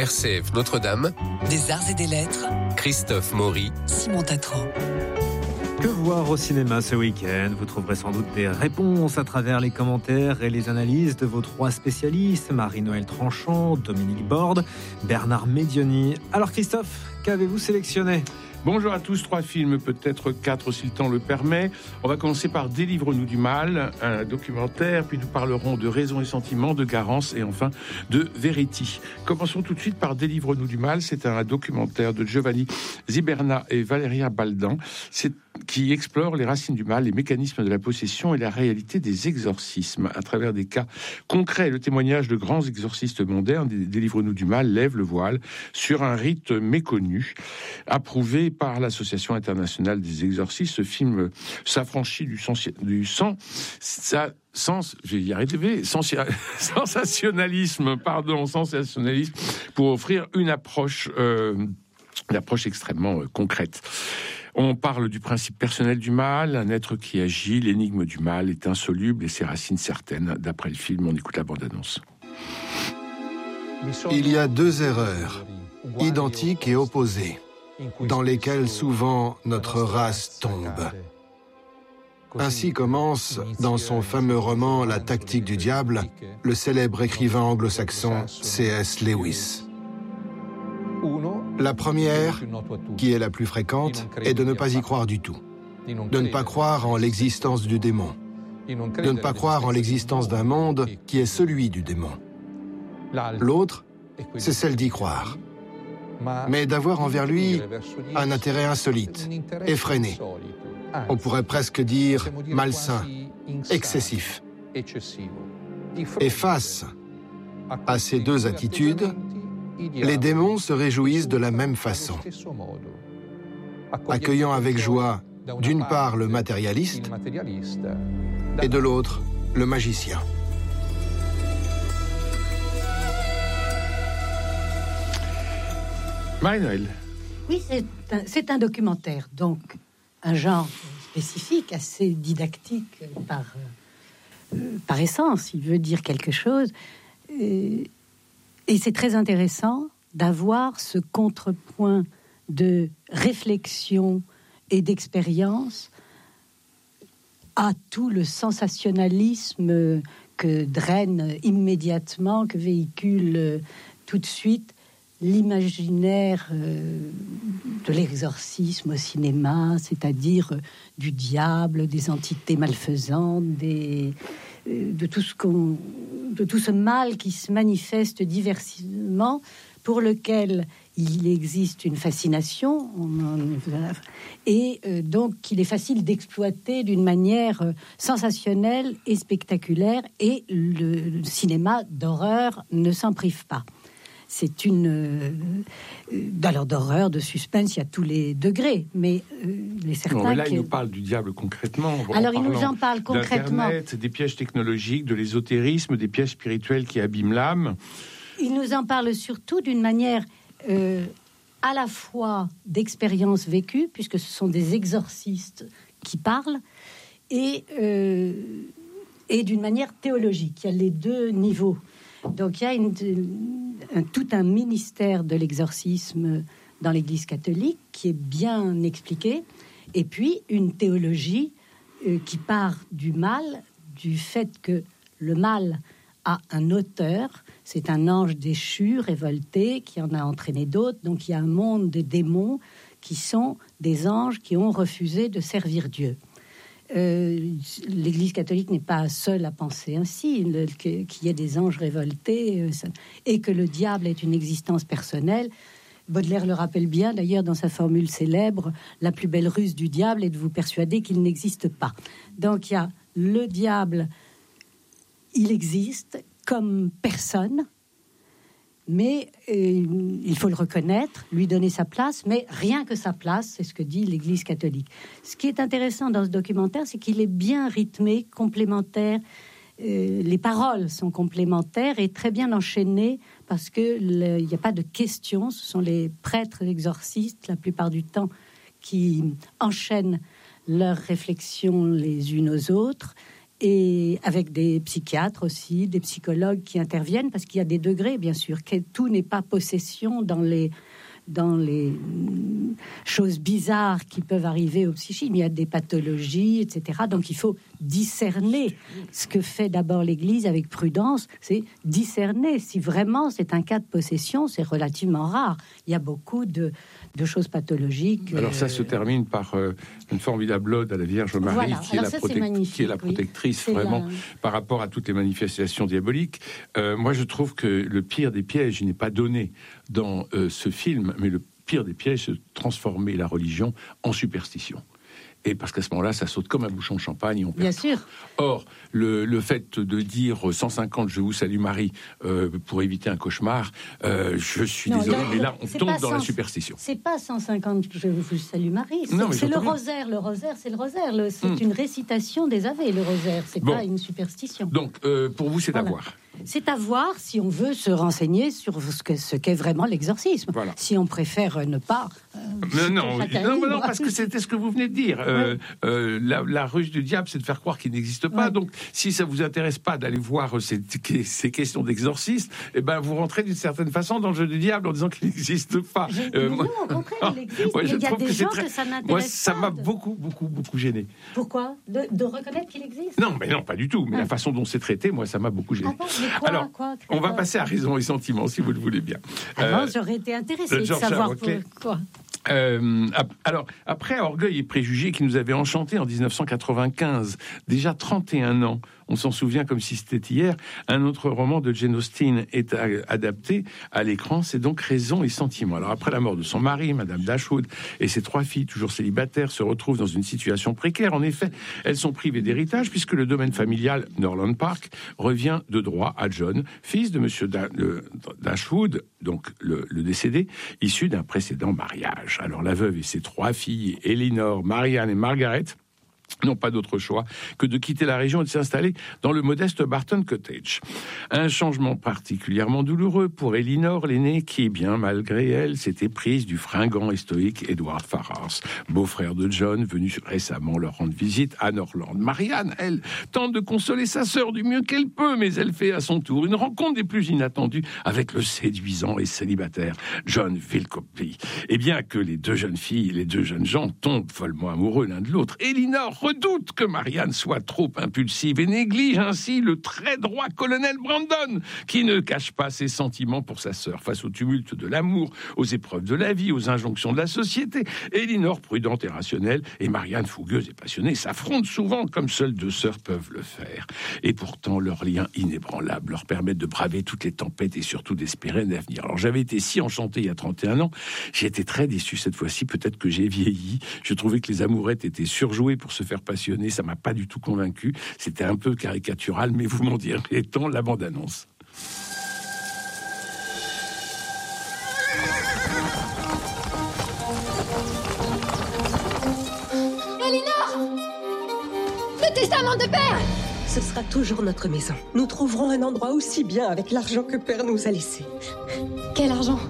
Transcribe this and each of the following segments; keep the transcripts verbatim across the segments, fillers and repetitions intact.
R C F Notre-Dame, des arts et des lettres, Christophe Maury, Simon Tatran. Que voir au cinéma ce week-end ? Vous trouverez sans doute des réponses à travers les commentaires et les analyses de vos trois spécialistes, Marie-Noëlle Tranchant, Dominique Borde, Bernard Medioni. Alors Christophe, qu'avez-vous sélectionné ? Bonjour à tous, trois films, peut-être quatre si le temps le permet. On va commencer par Délivre-nous du mal, un documentaire, puis nous parlerons de Raison et Sentiment, de Garance et enfin de Verity. Commençons tout de suite par Délivre-nous du mal. C'est un documentaire de Giovanni Ziberna et Valeria Baldan. C'est qui explore les racines du mal, les mécanismes de la possession et la réalité des exorcismes à travers des cas concrets. Le témoignage de grands exorcistes modernes, Délivre-nous du mal, lève le voile sur un rite méconnu, approuvé par l'Association internationale des exorcistes. Ce film s'affranchit du, sens, du sang, ça, sens, je vais y arriver, sens, sensationnalisme, pardon, sensationnalisme, pour offrir une approche, euh, une approche extrêmement euh, concrète. On parle du principe personnel du mal, un être qui agit, l'énigme du mal est insoluble et ses racines certaines. D'après le film, on écoute la bande-annonce. Il y a deux erreurs, identiques et opposées, dans lesquelles souvent notre race tombe. Ainsi commence, dans son fameux roman « La tactique du diable », le célèbre écrivain anglo-saxon C S Lewis. La première, qui est la plus fréquente, est de ne pas y croire du tout. De ne pas croire en l'existence du démon. De ne pas croire en l'existence d'un monde qui est celui du démon. L'autre, c'est celle d'y croire. Mais d'avoir envers lui un intérêt insolite, effréné. On pourrait presque dire malsain, excessif. Et face à ces deux attitudes, les démons se réjouissent de la même façon, accueillant avec joie d'une part le matérialiste et de l'autre le magicien. Marie-Noëlle. Oui, c'est un, c'est un documentaire, donc un genre spécifique, assez didactique par, euh, par essence, il veut dire quelque chose. Euh, Et c'est très intéressant d'avoir ce contrepoint de réflexion et d'expérience à tout le sensationnalisme que draine immédiatement, que véhicule tout de suite l'imaginaire de l'exorcisme au cinéma, c'est-à-dire du diable, des entités malfaisantes, des... de tout ce qu'on, de tout ce mal qui se manifeste diversement, pour lequel il existe une fascination, et donc qu'il est facile d'exploiter d'une manière sensationnelle et spectaculaire, et le cinéma d'horreur ne s'en prive pas. C'est une... Euh, alors d'horreur, de suspense, il y a tous les degrés, mais euh, les certains... Non, mais là, qui... il nous parle du diable concrètement. Alors, il nous en parle concrètement. D'Internet, des pièges technologiques, de l'ésotérisme, des pièges spirituels qui abîment l'âme. Il nous en parle surtout d'une manière euh, à la fois d'expérience vécue, puisque ce sont des exorcistes qui parlent, et, euh, et d'une manière théologique. Il y a les deux niveaux. Donc il y a une, un, tout un ministère de l'exorcisme dans l'Église catholique qui est bien expliqué, et puis une théologie euh, qui part du mal, du fait que le mal a un auteur, c'est un ange déchu, révolté, qui en a entraîné d'autres. Donc il y a un monde de démons qui sont des anges qui ont refusé de servir Dieu. Euh, L'Église catholique n'est pas seule à penser ainsi, le, que, qu'il y ait des anges révoltés euh, ça, et que le diable est une existence personnelle. Baudelaire le rappelle bien, d'ailleurs, dans sa formule célèbre, la plus belle ruse du diable est de vous persuader qu'il n'existe pas. Donc il y a le diable, il existe comme personne, mais euh, il faut le reconnaître, lui donner sa place, mais rien que sa place, c'est ce que dit l'Église catholique. Ce qui est intéressant dans ce documentaire, c'est qu'il est bien rythmé, complémentaire. Euh, les paroles sont complémentaires et très bien enchaînées, parce qu'il n'y a pas de questions. Ce sont les prêtres exorcistes, la plupart du temps, qui enchaînent leurs réflexions les unes aux autres. et avec des psychiatres aussi, des psychologues qui interviennent, parce qu'il y a des degrés, bien sûr, que tout n'est pas possession dans les, dans les choses bizarres qui peuvent arriver au psychisme. Il y a des pathologies, et cetera. Donc il faut discerner. Ce que fait d'abord l'Église avec prudence, c'est discerner. Si vraiment c'est un cas de possession, c'est relativement rare. Il y a beaucoup de, de choses pathologiques. Alors ça euh... se termine par euh, une formidable ode à la Vierge Marie, voilà. qui, est Alors la ça, protect... qui est la protectrice, oui. vraiment, la... par rapport à toutes les manifestations diaboliques. Euh, moi, je trouve que le pire des pièges, il n'est pas donné dans euh, ce film, mais le pire des pièges, c'est de transformer la religion en superstition. Et parce qu'à ce moment-là, ça saute comme un bouchon de champagne et on perd. Bien sûr. Or, le, le fait de dire cent cinquante « Je vous salue Marie euh, » pour éviter un cauchemar, euh, je suis non, désolé, là, mais là, on tombe dans cent... la superstition. C'est pas cent cinquante « Je vous salue Marie », c'est, non, c'est le bien. rosaire. Le rosaire, c'est le rosaire. Le, c'est mm. une récitation des Ave, le rosaire. C'est bon. Pas une superstition. Donc, euh, pour vous, c'est voilà. à voir. C'est à voir si on veut se renseigner sur ce, que, ce qu'est vraiment l'exorcisme. Voilà. Si on préfère ne pas... Euh, non, non, non, non, parce que c'était ce que vous venez de dire. Euh, ouais. euh, la, la ruse du diable, c'est de faire croire qu'il n'existe pas. Ouais. Donc, si ça vous intéresse pas d'aller voir ces, ces questions d'exorcisme, eh ben, vous rentrez d'une certaine façon dans le jeu du diable en disant qu'il n'existe pas. Euh, non, au contraire, il existe. Ouais, il y a des gens que, très... que ça n'intéresse moi, pas. Ça m'a de... beaucoup, beaucoup, beaucoup gêné. Pourquoi de, de reconnaître qu'il existe? Non, mais non, pas du tout. Mais ah. la façon dont c'est traité, moi, ça m'a beaucoup gêné. Ah bon, mais quoi, Alors, quoi, on va passer à Raison et Sentiments, si vous le voulez bien. Avant, euh, j'aurais été intéressée de savoir pourquoi. Euh, alors, après Orgueil et Préjugés, qui nous avait enchantés en dix-neuf cent quatre-vingt-quinze, déjà trente et un ans, on s'en souvient comme si c'était hier, un autre roman de Jane Austen est à, adapté à l'écran, c'est donc Raison et Sentiments. Alors, après la mort de son mari, Madame Dashwood, et ses trois filles, toujours célibataires, se retrouvent dans une situation précaire. En effet, elles sont privées d'héritage, puisque le domaine familial Norland Park revient de droit à John, fils de Monsieur da, de, Dashwood, donc le, le décédé, issu d'un précédent mariage. Alors, la veuve et ses trois filles, Elinor, Marianne et Margaret, n'ont pas d'autre choix que de quitter la région et de s'installer dans le modeste Barton Cottage. Un changement particulièrement douloureux pour Elinor, l'aînée, qui, bien malgré elle, s'était prise du fringant et stoïque Edward Ferrars, beau-frère de John, venu récemment leur rendre visite à Norland. Marianne, elle, tente de consoler sa sœur du mieux qu'elle peut, mais elle fait à son tour une rencontre des plus inattendues avec le séduisant et célibataire John Vilcopy. Et bien que les deux jeunes filles, les deux jeunes gens tombent follement amoureux l'un de l'autre, Elinor redoute que Marianne soit trop impulsive et néglige ainsi le très droit colonel Brandon, qui ne cache pas ses sentiments pour sa sœur. Face au tumulte de l'amour, aux épreuves de la vie, aux injonctions de la société, Elinor, prudente et rationnelle, et Marianne, fougueuse et passionnée, s'affrontent souvent comme seules deux sœurs peuvent le faire. Et pourtant, leur lien inébranlable leur permet de braver toutes les tempêtes et surtout d'espérer un avenir. Alors, j'avais été si enchanté il y a trente et un ans, j'ai été très déçu cette fois-ci, peut-être que j'ai vieilli. Je trouvais que les amourettes étaient surjouées pour se faire passionner, ça m'a pas du tout convaincu. C'était un peu caricatural, mais vous m'en direz tant, la bande-annonce. Elinor! Le testament de Père! Ce sera toujours notre maison. Nous trouverons un endroit aussi bien avec l'argent que Père nous a laissé. Quel argent?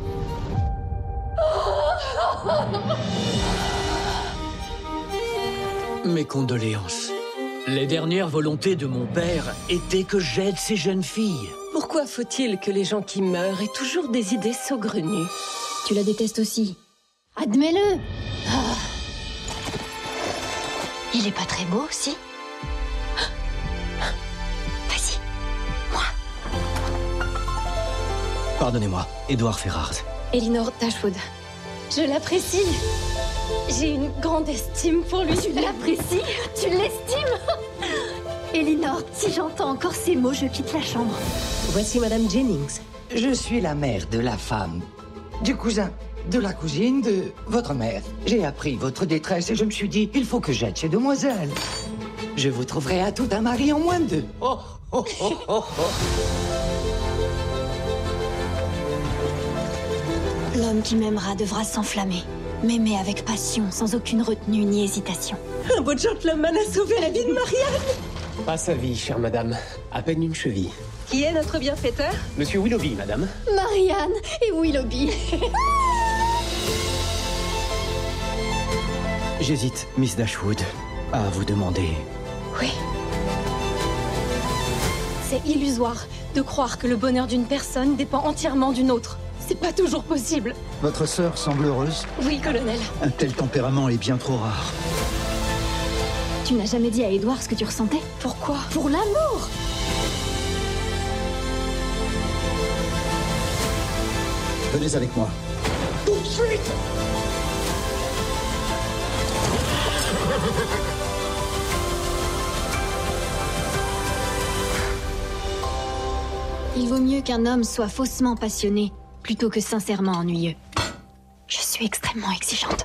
Mes condoléances. Les dernières volontés de mon père étaient que j'aide ces jeunes filles. Pourquoi faut-il que les gens qui meurent aient toujours des idées saugrenues? Tu la détestes aussi. Admets-le. Oh. Il est pas très beau aussi? Vas-y, moi. Pardonnez-moi, Edward Ferrars. Elinor Dashwood. Je l'apprécie. J'ai une grande estime pour lui. Tu l'apprécies? Tu l'estimes? Elinor, si j'entends encore ces mots, je quitte la chambre. Voici Madame Jennings. Je suis la mère de la femme, du cousin, de la cousine de votre mère. J'ai appris votre détresse et je me suis dit, il faut que j'aide ces demoiselles. Je vous trouverai à tout un mari en moins de deux. Oh, oh, oh, oh, oh. L'homme qui m'aimera devra s'enflammer. M'aimer avec passion, sans aucune retenue ni hésitation. Un beau gentleman a sauvé la vie de Marianne. Pas sa vie, chère madame. À peine une cheville. Qui est notre bienfaiteur? Monsieur Willoughby, madame. Marianne et Willoughby. J'hésite, Miss Dashwood, à vous demander... Oui. C'est illusoire de croire que le bonheur d'une personne dépend entièrement d'une autre. C'est pas toujours possible. Votre sœur semble heureuse. Oui, colonel. Un tel tempérament est bien trop rare. Tu n'as jamais dit à Édouard ce que tu ressentais? Pourquoi? Pour l'amour! Venez avec moi. Tout de suite! Il vaut mieux qu'un homme soit faussement passionné plutôt que sincèrement ennuyeux. Je suis extrêmement exigeante.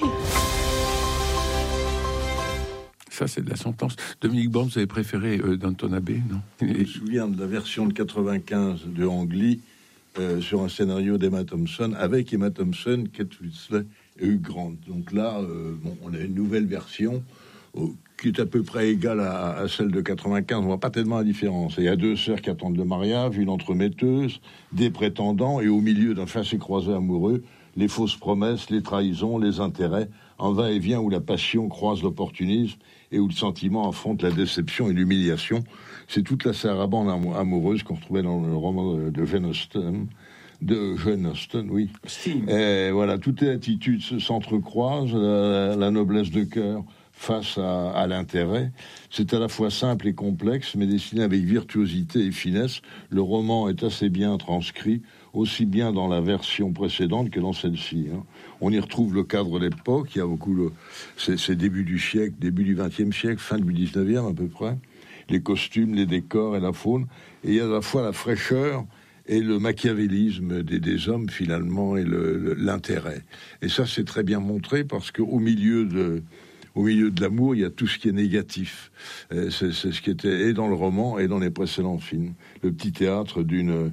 Ça, c'est de la sentence. Dominique Borne, vous avez préféré euh, Downton Abbey, non? Je me souviens de la version de quatre-vingt-quinze de Ang Lee euh, sur un scénario d'Emma Thompson, avec Emma Thompson, Kate Winslet et Hugh Grant. Donc là, euh, bon, on a une nouvelle version euh, qui est à peu près égale à, à celle de quatre-vingt-quinze. On voit pas tellement la différence. Il y a deux sœurs qui attendent le mariage, une entremetteuse, des prétendants, et au milieu d'un chassé-croisé amoureux, les fausses promesses, les trahisons, les intérêts, un va-et-vient où la passion croise l'opportunisme et où le sentiment affronte la déception et l'humiliation. C'est toute la sarabande amoureuse qu'on retrouvait dans le roman de Jane Austen, de Jane Austen, oui. Et voilà, toutes les attitudes s'entrecroisent, la, la noblesse de cœur face à, à l'intérêt. C'est à la fois simple et complexe, mais dessiné avec virtuosité et finesse. Le roman est assez bien transcrit, aussi bien dans la version précédente que dans celle-ci. Hein. On y retrouve le cadre de l'époque, il y a beaucoup le, c'est, c'est début du siècle, début du vingtième siècle, fin du dix-neuvième à peu près. Les costumes, les décors et la faune. Et il y a à la fois la fraîcheur et le machiavélisme des, des hommes, finalement, et le, le, l'intérêt. Et ça, c'est très bien montré, parce qu'au milieu de... Au milieu de l'amour, il y a tout ce qui est négatif. C'est, c'est ce qui était et dans le roman et dans les précédents films. Le petit théâtre d'une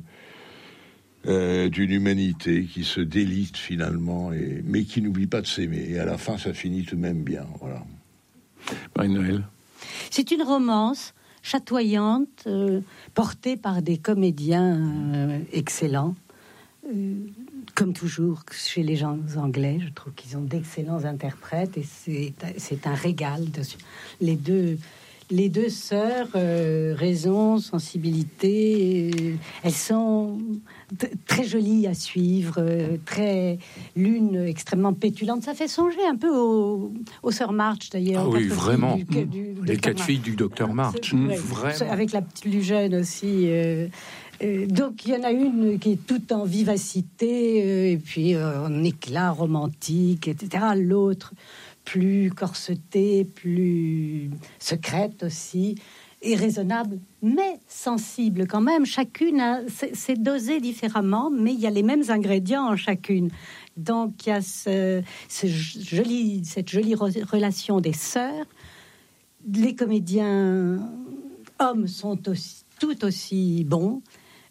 euh, d'une humanité qui se délite finalement, et, mais qui n'oublie pas de s'aimer. Et à la fin, ça finit tout de même bien. Voilà. Marie-Noël. C'est une romance chatoyante, euh, portée par des comédiens euh, excellents. Euh, comme toujours chez les gens anglais, je trouve qu'ils ont d'excellents interprètes et c'est, c'est un régal. De, les deux, les deux sœurs, euh, raison, sensibilité, euh, elles sont t- très jolies à suivre, euh, très l'une extrêmement pétulante. Ça fait songer un peu aux, aux sœurs March d'ailleurs. Ah oui, vraiment. Du, du, du, les quatre filles du docteur March, ouais, vraiment. Avec la plus jeune aussi. Euh, Euh, donc il y en a une qui est toute en vivacité euh, et puis euh, en éclat romantique, et cetera. L'autre plus corsetée, plus secrète aussi, et raisonnable, mais sensible quand même. Chacune a, c'est, c'est dosé différemment, mais il y a les mêmes ingrédients en chacune. Donc il y a ce, ce joli, cette jolie re- relation des sœurs. Les comédiens hommes sont aussi, tout aussi bons.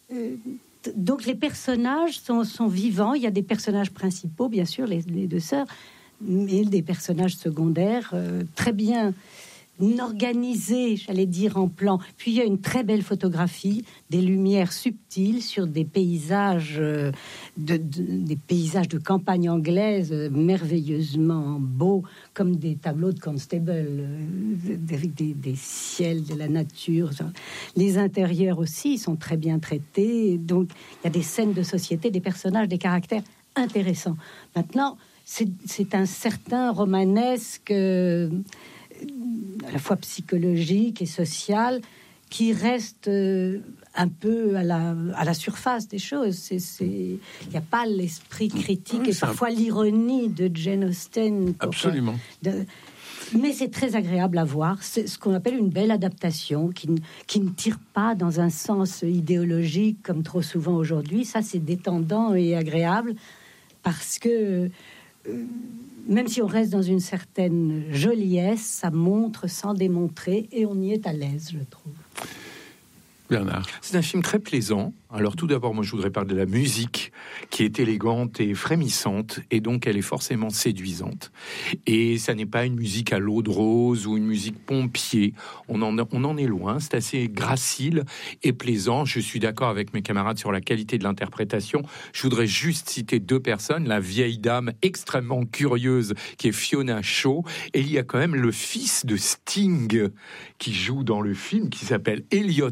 Donc les personnages sont, sont vivants. Il y a des personnages principaux, bien sûr, les, les deux sœurs, mais des personnages secondaires euh, très bien organisés, j'allais dire, en plan. Puis il y a une très belle photographie, des lumières subtiles sur des paysages, euh, de, de, des paysages de campagne anglaise euh, merveilleusement beaux, comme des tableaux de Constable, euh, avec des, des ciels, de la nature. Les intérieurs aussi sont très bien traités. Donc il y a des scènes de société, des personnages, des caractères intéressants. Maintenant, c'est, c'est un certain romanesque, euh, à la fois psychologique et social, qui reste euh, un peu à la, à la surface des choses. C'est, c'est, il n'y a pas l'esprit critique et parfois l'ironie de Jane Austen. Pour, Absolument. De, mais c'est très agréable à voir. C'est ce qu'on appelle une belle adaptation qui, qui ne tire pas dans un sens idéologique comme trop souvent aujourd'hui. Ça, c'est détendant et agréable parce que euh, même si on reste dans une certaine joliesse, ça montre sans démontrer et on y est à l'aise, je trouve. Bernard. C'est un film très plaisant. Alors tout d'abord, moi je voudrais parler de la musique qui est élégante et frémissante et donc elle est forcément séduisante. Et ça n'est pas une musique à l'eau de rose ou une musique pompier. On en, on en est loin. C'est assez gracile et plaisant. Je suis d'accord avec mes camarades sur la qualité de l'interprétation. Je voudrais juste citer deux personnes. La vieille dame extrêmement curieuse qui est Fiona Shaw, et il y a quand même le fils de Sting qui joue dans le film, qui s'appelle Elliot Summers.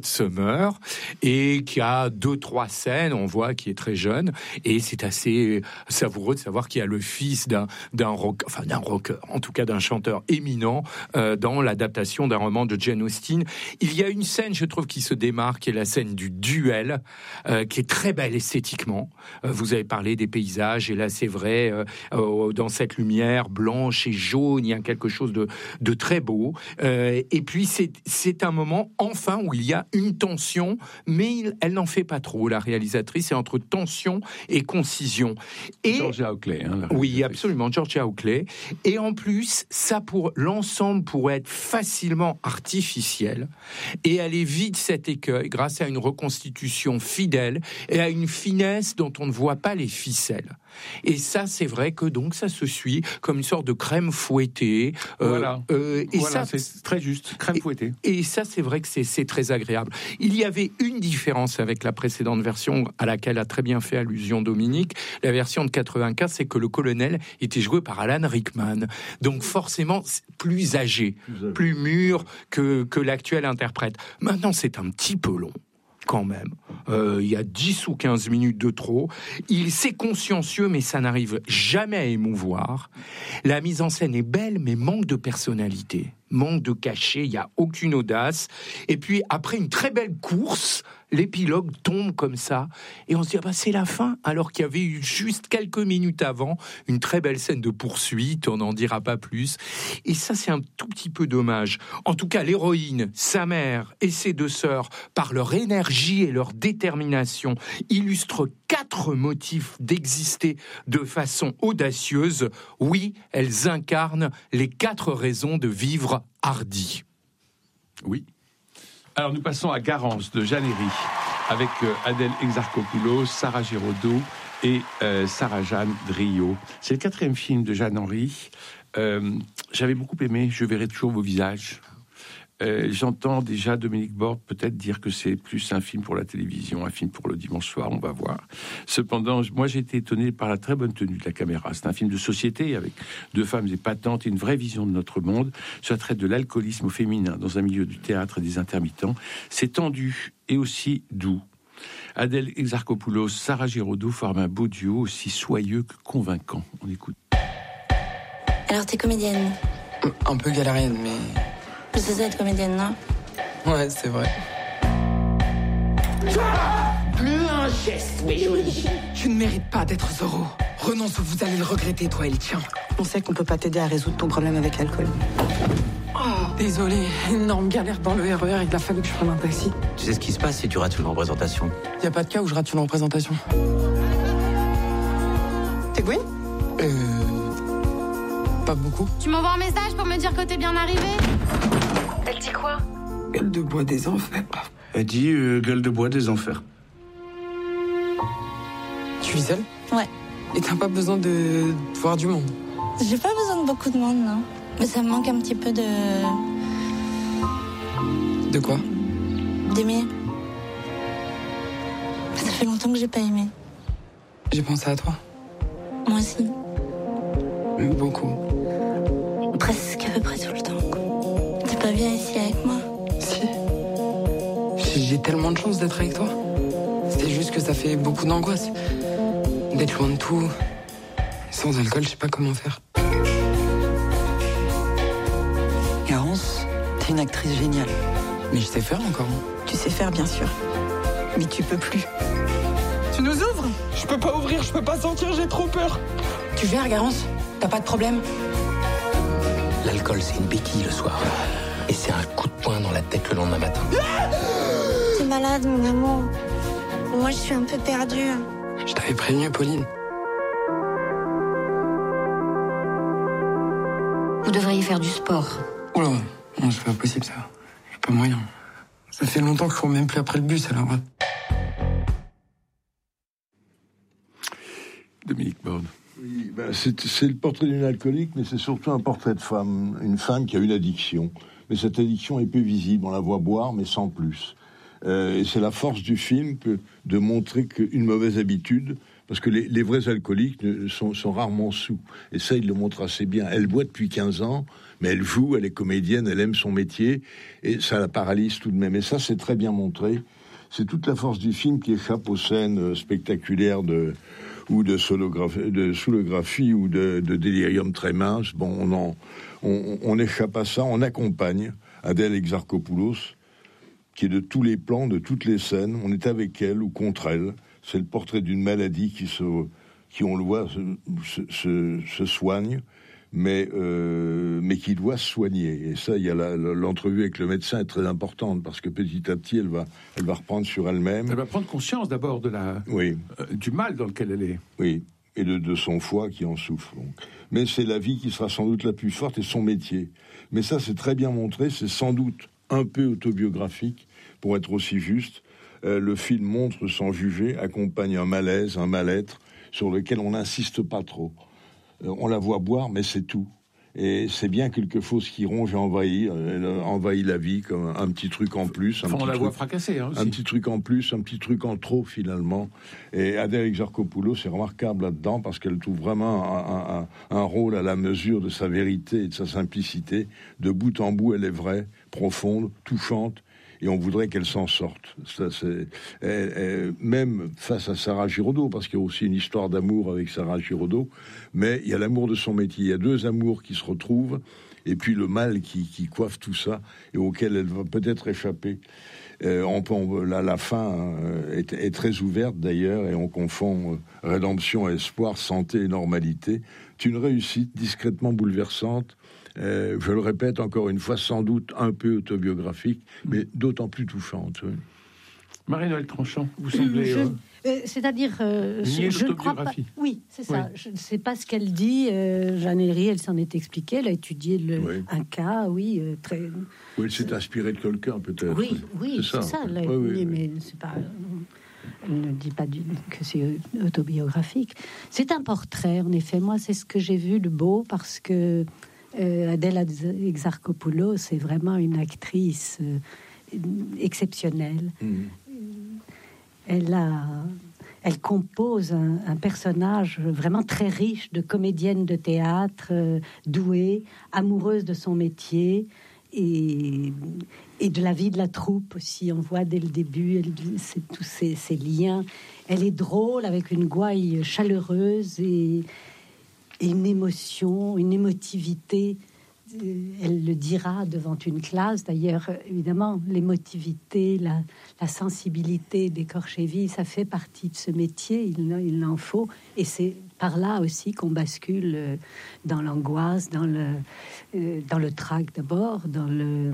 meurt et qui a deux, trois scènes, on voit qu'il est très jeune, et c'est assez savoureux de savoir qu'il y a le fils d'un, d'un rock, enfin d'un rocker, en tout cas d'un chanteur éminent euh, dans l'adaptation d'un roman de Jane Austen. Il y a une scène, je trouve, qui se démarque, qui est la scène du duel, euh, qui est très belle esthétiquement. Euh, vous avez parlé des paysages, et là c'est vrai, euh, euh, dans cette lumière blanche et jaune, il y a quelque chose de, de très beau. Euh, et puis c'est, c'est un moment, enfin, où il y a une tension, mais il, elle n'en fait pas trop, la réalisatrice, c'est entre tension et concision. Et, Georgia Oakley, hein, oui, absolument, Georgia Oakley. Et en plus, ça pour l'ensemble pourrait être facilement artificiel, et elle évite cet écueil grâce à une reconstitution fidèle et à une finesse dont on ne voit pas les ficelles. Et ça, c'est vrai que donc ça se suit comme une sorte de crème fouettée. Euh, voilà, euh, et voilà ça, c'est très juste, crème et, fouettée. Et ça, c'est vrai que c'est, c'est très agréable. Il y avait une différence avec la précédente version à laquelle a très bien fait allusion Dominique. La version de quatre-vingt-quinze, c'est que le colonel était joué par Alan Rickman. Donc forcément, plus âgé, plus, plus mûr que, que l'actuel interprète. Maintenant, c'est un petit peu long. Quand même, euh, il y a dix ou quinze minutes de trop. Il c'est consciencieux, mais ça n'arrive jamais à émouvoir. La mise en scène est belle, mais manque de personnalité, manque de cachet. Il y a aucune audace. Et puis après une très belle course, l'épilogue tombe comme ça, et on se dit ah bah c'est la fin, alors qu'il y avait eu juste quelques minutes avant une très belle scène de poursuite. On n'en dira pas plus. Et ça, c'est un tout petit peu dommage. En tout cas, l'héroïne, sa mère et ses deux sœurs, par leur énergie et leur détermination, illustrent quatre motifs d'exister de façon audacieuse. Oui, elles incarnent les quatre raisons de vivre hardi. Oui. Alors nous passons à Garance de Jeanne Herry avec euh, Adèle Exarchopoulos, Sarah Giraudot et euh, Sarah-Jeanne Driot. C'est le quatrième film de Jeanne Herry. Euh, j'avais beaucoup aimé Je verrai toujours vos visages. Euh, j'entends déjà Dominique Borde peut-être dire que c'est plus un film pour la télévision, un film pour le dimanche soir, on va voir. Cependant, moi j'ai été étonné par la très bonne tenue de la caméra. C'est un film de société avec deux femmes épatantes et une vraie vision de notre monde. Ça traite de l'alcoolisme au féminin dans un milieu du théâtre et des intermittents. C'est tendu et aussi doux. Adèle Exarchopoulos, Sarah Giraudot forment un beau duo aussi soyeux que convaincant. On écoute. Alors t'es comédienne? Un peu galérienne, mais... C'est ça être comédienne, non? Ouais, c'est vrai. Plus un geste, mais joli. Tu ne mérites pas d'être Zorro. Renonce ou vous allez le regretter, toi et le tien. On sait qu'on peut pas t'aider à résoudre ton problème avec l'alcool. Oh, désolé, énorme galère dans le R E R, il a fallu que je prenne un taxi. Tu sais ce qui se passe si tu rates une représentation? Y a pas de cas où je rate une représentation. T'es Gwen? Euh... Pas beaucoup. Tu m'envoies un message pour me dire que t'es bien arrivé? Elle dit quoi? Gueule de bois des enfers. Elle dit euh, gueule de bois des enfers. Tu vis seule? Ouais. Et t'as pas besoin de voir du monde? J'ai pas besoin de beaucoup de monde, non. Mais ça me manque un petit peu de... De quoi? D'aimer. Ça fait longtemps que j'ai pas aimé. J'ai pensé à toi. Moi aussi. Beaucoup. Presque à peu près tout le temps. T'es pas bien ici avec moi? Si. J'ai tellement de chance d'être avec toi. C'est juste que ça fait beaucoup d'angoisse. D'être loin de tout. Sans alcool, je sais pas comment faire. Garance, t'es une actrice géniale. Mais je sais faire encore. Tu sais faire, bien sûr. Mais tu peux plus. Tu nous ouvres? Je peux pas ouvrir, je peux pas sortir, j'ai trop peur. Tu gères, Garance? T'as pas de problème? L'alcool, c'est une béquille le soir. Et c'est un coup de poing dans la tête le lendemain matin. T'es malade, mon amour. Moi, je suis un peu perdue. Je t'avais prévenu, Pauline. Vous devriez faire du sport. Oh là, non, c'est pas possible, ça. J'ai pas moyen. Ça fait longtemps que je cours même plus après le bus, alors... Dominique Borde. Oui, ben c'est, c'est le portrait d'une alcoolique, mais c'est surtout un portrait de femme. Une femme qui a une addiction. Mais cette addiction est peu visible. On la voit boire, mais sans plus. Euh, et c'est la force du film que de montrer qu'une mauvaise habitude, parce que les, les vrais alcooliques sont, sont rarement sous. Et ça, il le montre assez bien. Elle boit depuis quinze ans, mais elle joue, elle est comédienne, elle aime son métier, et ça la paralyse tout de même. Et ça, c'est très bien montré. c'est toute la force du film qui échappe aux scènes spectaculaires de ou de solographie, de solographie ou de, de délirium tremens. Bon, on, en, on, on échappe à ça, on accompagne Adèle Exarchopoulos, qui est de tous les plans, de toutes les scènes. On est avec elle ou contre elle. C'est le portrait d'une maladie qui, se, qui on le voit, se, se, se soigne, mais, euh, mais qui doit se soigner. Et ça, il y a la, l'entrevue avec le médecin est très importante, parce que petit à petit, elle va, elle va reprendre sur elle-même. Elle va prendre conscience d'abord de la, oui. euh, du mal dans lequel elle est. Oui, et de, de son foie qui en souffre. Donc. Mais c'est la vie qui sera sans doute la plus forte et son métier. Mais ça, c'est très bien montré, c'est sans doute un peu autobiographique, pour être aussi juste. Euh, le film montre sans juger, accompagne un malaise, un mal-être, sur lequel on n'insiste pas trop. Euh, on la voit boire, mais c'est tout. Et c'est bien quelque chose qui ronge et envahit, euh, envahit la vie, comme un, un petit truc en plus. Un enfin, petit on la truc, voit fracasser, hein, aussi. Un petit truc en plus, un petit truc en trop, finalement. Et Adèle Exarchopoulos est remarquable là-dedans, parce qu'elle trouve vraiment un, un, un rôle à la mesure de sa vérité et de sa simplicité. De bout en bout, elle est vraie, profonde, touchante, et on voudrait qu'elle s'en sorte. Ça, c'est, elle, elle, même face à Sarah Giraudot, parce qu'il y a aussi une histoire d'amour avec Sarah Giraudot, mais il y a l'amour de son métier. Il y a deux amours qui se retrouvent, et puis le mal qui, qui coiffe tout ça, et auquel elle va peut-être échapper. Euh, on peut, on, la, la fin euh, est, est très ouverte d'ailleurs, et on confond euh, rédemption et espoir, santé et normalité. C'est une réussite discrètement bouleversante. Euh, je le répète encore une fois, sans doute un peu autobiographique, mais d'autant plus touchante. Oui. Marie-Noël Tranchant, vous semblez... Je, euh, euh, c'est-à-dire, euh, je, je ne crois pas... Oui, c'est ça. Oui. Je ne sais pas ce qu'elle dit. Euh, Jeanne Herry, elle s'en est expliquée. Elle a étudié le, oui. un cas, oui, euh, très... Oui, elle s'est inspirée de quelqu'un, peut-être. Oui, oui, c'est ça. C'est ça elle a oui, étudié, oui, mais c'est pas... Elle ne dit pas du, que c'est autobiographique. C'est un portrait, en effet. Moi, c'est ce que j'ai vu de beau, parce que euh, Adèle Exarchopoulos, c'est vraiment une actrice euh, exceptionnelle. Mmh. Elle a, elle compose un, un personnage vraiment très riche de comédienne de théâtre, euh, douée, amoureuse de son métier. Et, et de la vie de la troupe aussi, on voit dès le début elle, c'est, tous ces, ces liens. Elle est drôle, avec une gouaille chaleureuse et, et une émotion, une émotivité. Elle le dira devant une classe. D'ailleurs, évidemment, l'émotivité, la, la sensibilité d'écorcher vie, ça fait partie de ce métier, il, il en faut. Et c'est par là aussi qu'on bascule dans l'angoisse, dans le, dans le trac d'abord, dans le...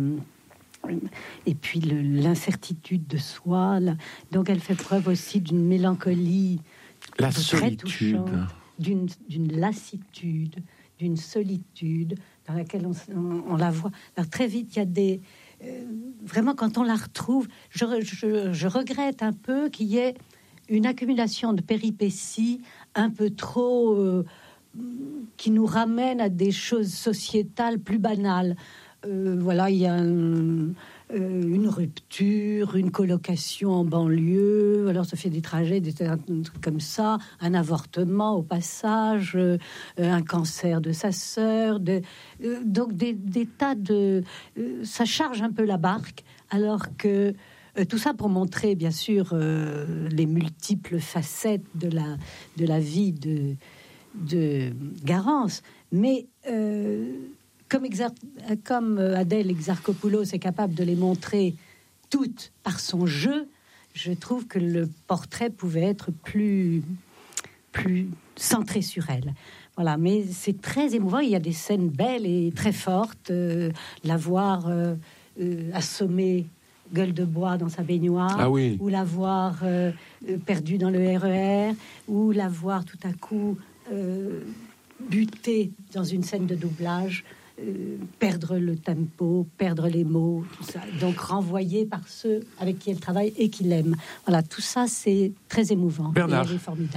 et puis le, l'incertitude de soi. Là. Donc elle fait preuve aussi d'une mélancolie, la très solitude, touchante, d'une, d'une lassitude, d'une solitude dans laquelle on, on, on la voit. Alors très vite, il y a des... Euh, vraiment, quand on la retrouve, je, je, je regrette un peu qu'il y ait une accumulation de péripéties un peu trop... Euh, qui nous ramène à des choses sociétales plus banales. Euh, voilà, il y a un, euh, une rupture, une colocation en banlieue, alors ça fait des trajets, des trucs comme ça, un avortement au passage, euh, un cancer de sa sœur, de, euh, donc des, des tas de... Euh, ça charge un peu la barque, alors que euh, tout ça pour montrer, bien sûr, euh, les multiples facettes de la, de la vie de... de Garance, mais euh, comme, Exar- comme Adèle Exarchopoulos est capable de les montrer toutes par son jeu, je trouve que le portrait pouvait être plus, plus centré sur elle. Voilà, mais c'est très émouvant, il y a des scènes belles et très fortes, euh, la voir euh, euh, assommer gueule de bois dans sa baignoire, ah oui. ou la voir euh, perdue dans le R E R, ou la voir tout à coup Euh, buter dans une scène de doublage, euh, perdre le tempo, perdre les mots, tout ça. Donc renvoyé par ceux avec qui elle travaille et qui l'aiment. Voilà, tout ça c'est très émouvant. Bernard, et elle est formidable.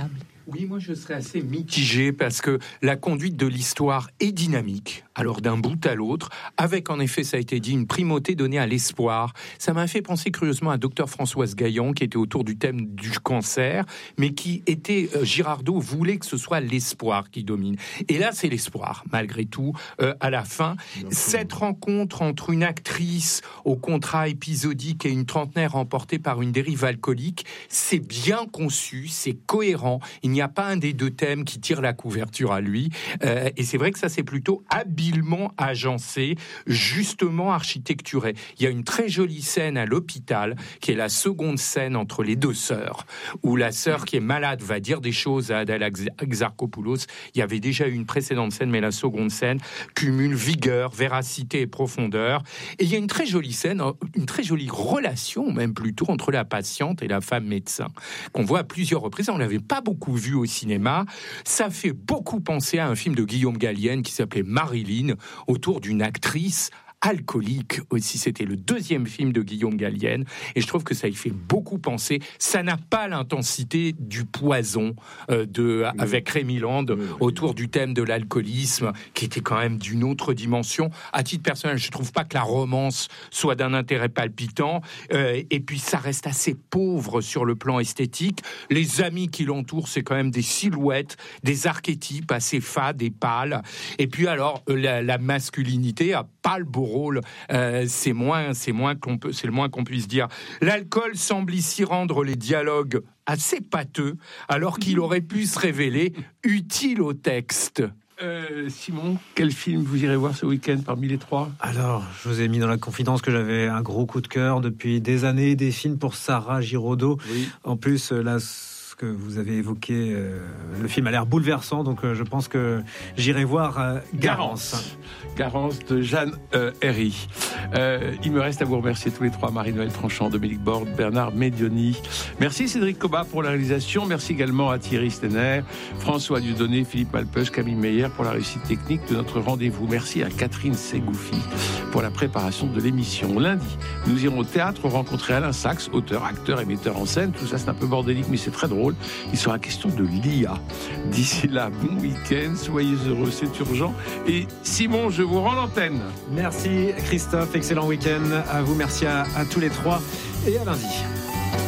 Oui, moi je serais assez mitigé parce que la conduite de l'histoire est dynamique, alors d'un bout à l'autre, avec en effet, ça a été dit, une primauté donnée à l'espoir. Ça m'a fait penser curieusement à Docteur Françoise Gaillon, qui était autour du thème du cancer, mais qui était, euh, Girardot voulait que ce soit l'espoir qui domine. Et là, c'est l'espoir, malgré tout, euh, à la fin. Cette rencontre entre une actrice au contrat épisodique et une trentenaire emportée par une dérive alcoolique, c'est bien conçu, c'est cohérent. Il n'y a pas un des deux thèmes qui tire la couverture à lui. Euh, et c'est vrai que ça, c'est plutôt habilement agencé, justement architecturé. Il y a une très jolie scène à l'hôpital, qui est la seconde scène entre les deux sœurs, où la sœur qui est malade va dire des choses à Adèle Exarchopoulos. Il y avait déjà eu une précédente scène, mais la seconde scène cumule vigueur, véracité et profondeur. Et il y a une très jolie scène, une très jolie relation, même plutôt, entre la patiente et la femme médecin, qu'on voit à plusieurs reprises. On l'avait pas beaucoup vu au cinéma. Ça fait beaucoup penser à un film de Guillaume Gallienne qui s'appelait Marilyn, autour d'une actrice alcoolique aussi. C'était le deuxième film de Guillaume Gallienne et je trouve que ça y fait beaucoup penser. Ça n'a pas l'intensité du Poison euh, de, oui. avec Rémi Land oui, oui. autour du thème de l'alcoolisme qui était quand même d'une autre dimension. À titre personnel, je trouve pas que la romance soit d'un intérêt palpitant euh, et puis ça reste assez pauvre sur le plan esthétique. Les amis qui l'entourent, c'est quand même des silhouettes, des archétypes assez fades et pâles. Et puis alors, la, la masculinité a pas le beau rôle, euh, c'est moins, c'est moins qu'on peut, c'est le moins qu'on puisse dire. L'alcool semble ici rendre les dialogues assez pâteux, alors qu'il aurait pu se révéler utile au texte. Euh, Simon, quel film vous irez voir ce week-end parmi les trois ? Alors, je vous ai mis dans la confidence que j'avais un gros coup de cœur depuis des années, des films pour Sarah Giraudot. Oui. En plus, là, que vous avez évoqué, euh, le film a l'air bouleversant, donc euh, je pense que j'irai voir euh, Garance. Garance de Jeanne euh, Herry. Euh, il me reste à vous remercier tous les trois, Marie-Noëlle Tranchant, Dominique Borde, Bernard Medioni. Merci Cédric Cobat pour la réalisation. Merci également à Thierry Stenner, François Dieudonné, Philippe Malpeuch, Camille Meyer pour la réussite technique de notre rendez-vous. Merci à Catherine Segoufi pour la préparation de l'émission. Lundi, nous irons au théâtre rencontrer Alain Sachs, auteur, acteur et metteur en scène. Tout ça, c'est un peu bordélique, mais c'est très drôle. Il sera question de l'I A. D'ici là, bon week-end, soyez heureux, c'est urgent. Et Simon, je vous rends l'antenne. Merci Christophe, excellent week-end à vous, merci à, à tous les trois et à lundi.